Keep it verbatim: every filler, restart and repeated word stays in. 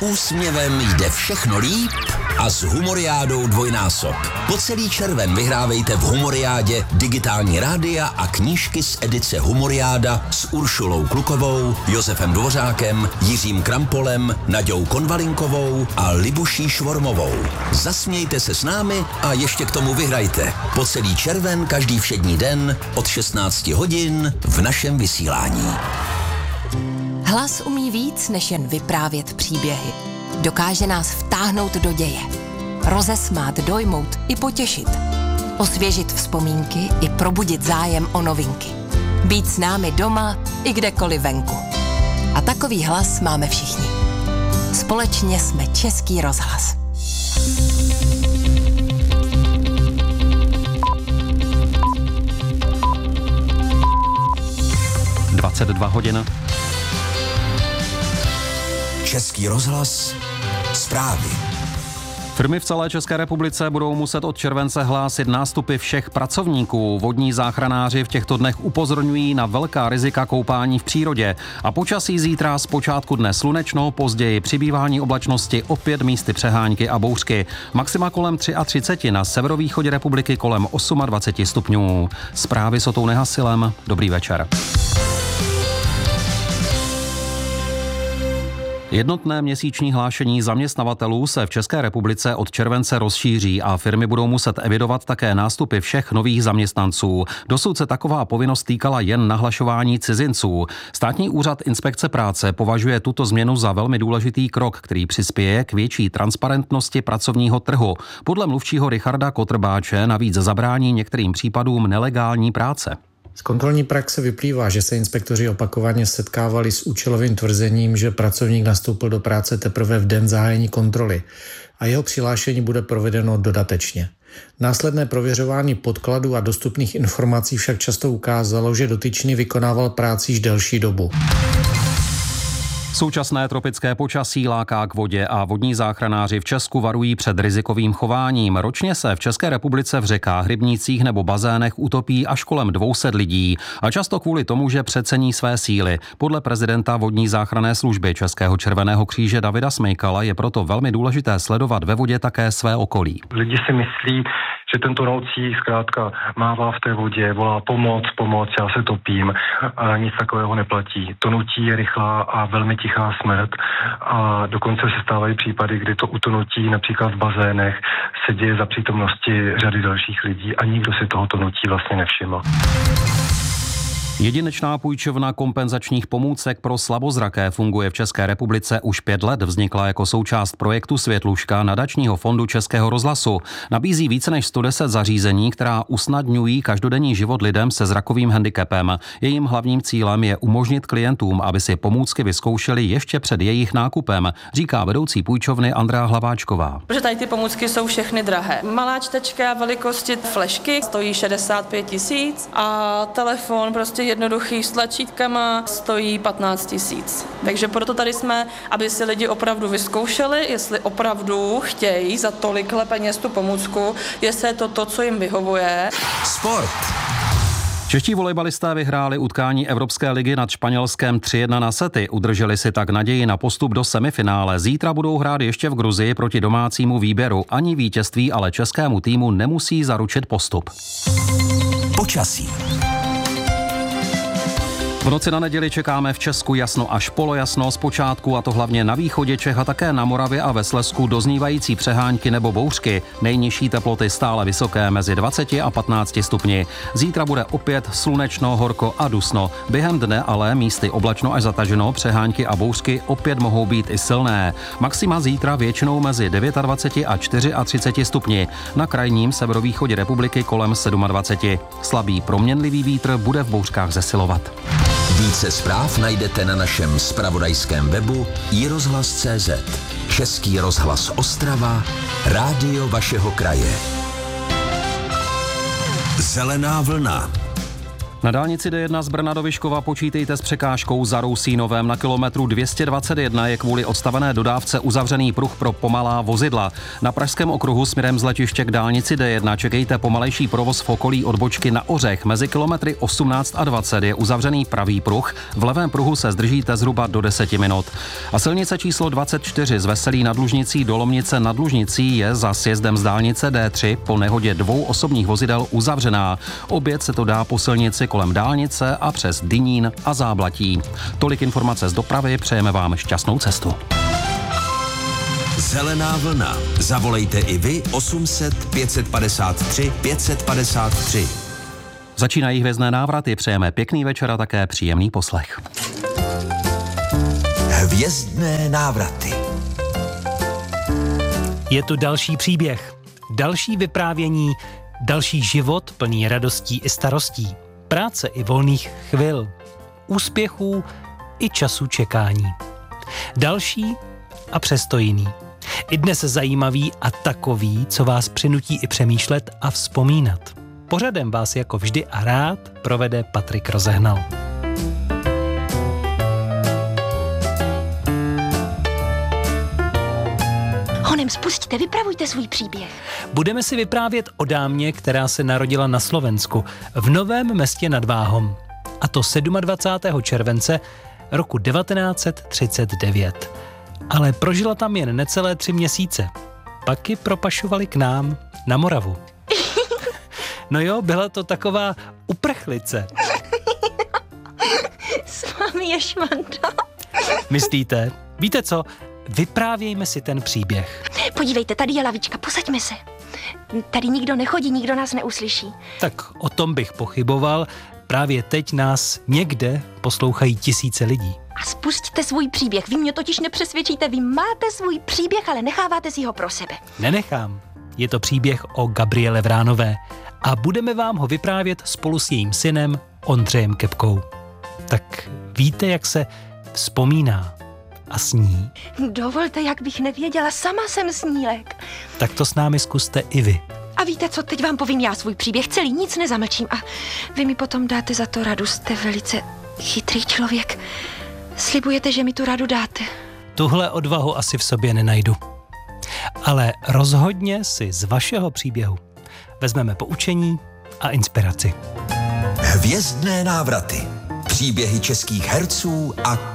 S úsměvem jde všechno líp a s Humoriádou dvojnásob. Po celý červen vyhrávejte v Humoriádě digitální rádia a knížky z edice Humoriáda s Uršulou Klukovou, Josefem Dvořákem, Jiřím Krampolem, Naďou Konvalinkovou a Libuší Švormovou. Zasmějte se s námi a ještě k tomu vyhrajte. Po celý červen každý všední den od šestnácti hodin v našem vysílání. Hlas umí víc, než jen vyprávět příběhy. Dokáže nás vtáhnout do děje. Rozesmát, dojmout i potěšit. Osvěžit vzpomínky i probudit zájem o novinky. Být s námi doma i kdekoliv venku. A takový hlas máme všichni. Společně jsme Český rozhlas. dvacet dva hodin. Český rozhlas, zprávy. Firmy v celé České republice budou muset od července hlásit nástupy všech pracovníků. Vodní záchranáři v těchto dnech upozorňují na velká rizika koupání v přírodě. A počasí zítra z počátku dne slunečno, později přibývání oblačnosti, opět místy přehánky a bouřky. Maxima kolem třicet tři, na severovýchodě republiky kolem dvacet osm stupňů. Zprávy s Otou Nehasilem. Dobrý večer. Jednotné měsíční hlášení zaměstnavatelů se v České republice od července rozšíří a firmy budou muset evidovat také nástupy všech nových zaměstnanců. Dosud se taková povinnost týkala jen nahlašování cizinců. Státní úřad inspekce práce považuje tuto změnu za velmi důležitý krok, který přispěje k větší transparentnosti pracovního trhu. Podle mluvčího Richarda Kotrbáče navíc zabrání některým případům nelegální práce. Z kontrolní praxe vyplývá, že se inspektoři opakovaně setkávali s účelovým tvrzením, že pracovník nastoupil do práce teprve v den zahájení kontroly a jeho přihlášení bude provedeno dodatečně. Následné prověřování podkladů a dostupných informací však často ukázalo, že dotyčný vykonával práci již delší dobu. Současné tropické počasí láká k vodě a vodní záchranáři v Česku varují před rizikovým chováním. Ročně se v České republice v řekách, rybnících nebo bazénech utopí až kolem dvě stě lidí a často kvůli tomu, že přecení své síly. Podle prezidenta vodní záchranné služby Českého červeného kříže Davida Smejkala je proto velmi důležité sledovat ve vodě také své okolí. Lidi si myslí, že ten tonoucí zkrátka mává v té vodě, volá pomoc, pomoc, já se topím a nic takového neplatí. Tonutí je rychlá a velmi tichá smrt a dokonce se stávají případy, kdy to utonutí například v bazénech se děje za přítomnosti řady dalších lidí a nikdo si toho tonutí vlastně nevšiml. Jedinečná půjčovna kompenzačních pomůcek pro slabozraké funguje v České republice už pět let. Vznikla jako součást projektu Světluška nadačního fondu Českého rozhlasu. Nabízí více než sto deset zařízení, která usnadňují každodenní život lidem se zrakovým handicapem. Jejím hlavním cílem je umožnit klientům, aby si pomůcky vyzkoušeli ještě před jejich nákupem, říká vedoucí půjčovny Andrea Hlaváčková. Protože tady ty pomůcky jsou všechny drahé. Malá čtečka velikosti flešky stojí šedesát pět tisíc a telefon prostě jednoduchý s tlačítkama stojí patnáct tisíc. Takže proto tady jsme, aby si lidi opravdu vyzkoušeli, jestli opravdu chtějí za tolikhle peněz tu pomůcku, jestli je to to, co jim vyhovuje. Sport. Čeští volejbalisté vyhráli utkání Evropské ligy nad Španělskem tři jedna na sety. Udrželi si tak naději na postup do semifinále. Zítra budou hrát ještě v Gruzii proti domácímu výběru. Ani vítězství ale českému týmu nemusí zaručit postup. Počasí. V noci na neděli čekáme v Česku jasno až polojasno, zpočátku a to hlavně na východě Čech a také na Moravě a ve Slezsku doznívající přehánky nebo bouřky. Nejnižší teploty stále vysoké mezi dvaceti a patnácti stupni. Zítra bude opět slunečno, horko a dusno. Během dne ale místy oblačno až zataženo, přehánky a bouřky opět mohou být i silné. Maxima zítra většinou mezi dvaceti devíti a třiceti čtyřmi stupni. Na krajním severovýchodě republiky kolem dvaceti sedmi. Slabý proměnlivý vítr bude v bouřkách zesilovat. Více zpráv najdete na našem zpravodajském webu i rozhlas tečka cé zet. Český rozhlas Ostrava, rádio vašeho kraje. Zelená vlna. Na dálnici D jedna z Brna do Vyškova počítejte s překážkou za Rousínovem. Na kilometru dvě stě dvacet jedna je kvůli odstavené dodávce uzavřený pruh pro pomalá vozidla. Na pražském okruhu směrem z letiště k dálnici D jedna čekejte pomalejší provoz v okolí odbočky na Ořech. Mezi kilometry osmnáct a dvacet je uzavřený pravý pruh. V levém pruhu se zdržíte zhruba do deseti minut. A silnice číslo dvacet čtyři z Veselí nad Lužnicí do Lomnice nad Lužnicí je za sjezdem z dálnice D tři po nehodě dvou osobních vozidel uzavřená. Obět se to dá po silnici kolem dálnice a přes Dynín a Záblatí. Tolik informace z dopravy, přejeme vám šťastnou cestu. Zelená vlna. Zavolejte i vy osm set pět set padesát tři pět set padesát tři. Začínají hvězdné návraty, přejeme pěkný večer a také příjemný poslech. Hvězdné návraty. Je tu další příběh, další vyprávění, další život plný radostí i starostí, práce i volných chvil, úspěchů i času čekání. Další a přesto jiný. I dnes zajímavý a takový, co vás přinutí i přemýšlet a vzpomínat. Pořadem vás jako vždy a rád provede Patrik Rozehnal. Honem, spustíte, vypravujte svůj příběh. Budeme si vyprávět o dámě, která se narodila na Slovensku, v Novém Městě nad Váhom. A to dvacátého sedmého července roku devatenáct set třicet devět. Ale prožila tam jen necelé tři měsíce. Pak ji propašovali k nám na Moravu. No jo, byla to taková uprchlice. S vámi je švanda. Myslíte? Víte co? Vyprávějme si ten příběh. Podívejte, tady je lavička, posaďme se. Tady nikdo nechodí, nikdo nás neuslyší. Tak o tom bych pochyboval. Právě teď nás někde poslouchají tisíce lidí. A spustíte svůj příběh. Vy mě totiž nepřesvědčíte, vy máte svůj příběh, ale necháváte si ho pro sebe. Nenechám. Je to příběh o Gabriele Vránové a budeme vám ho vyprávět spolu s jejím synem Ondřejem Kepkou. Tak víte, jak se vzpomíná a sní? Dovolte, jak bych nevěděla, sama jsem snílek. Tak to s námi zkuste i vy. A víte co, teď vám povím já svůj příběh, celý, nic nezamlčím a vy mi potom dáte za to radu, jste velice chytrý člověk. Slibujete, že mi tu radu dáte? Tuhle odvahu asi v sobě nenajdu. Ale rozhodně si z vašeho příběhu vezmeme poučení a inspiraci. Hvězdné návraty. Příběhy českých herců a